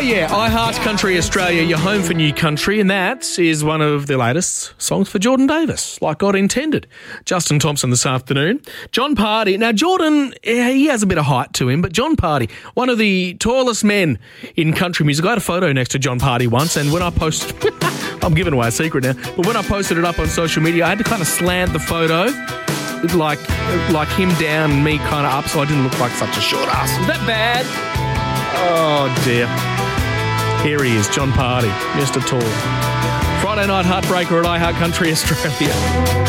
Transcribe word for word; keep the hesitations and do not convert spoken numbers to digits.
yeah, I Heart Country Australia, your home for new country, and that is one of the latest songs for Jordan Davis, like God intended. Justin Thompson this afternoon. John Party. Now, Jordan, he has a bit of height to him, but John Party, one of the tallest men in country music. I had a photo next to John Party once, and when I posted... I'm giving away a secret now, but when I posted it up on social media, I had to kind of slant the photo, like like him down and me kind of up, so I didn't look like such a short ass. Is that bad? Oh, dear. Here he is, John Party, Mister Tall. Friday night heartbreaker at I Heart Country Australia.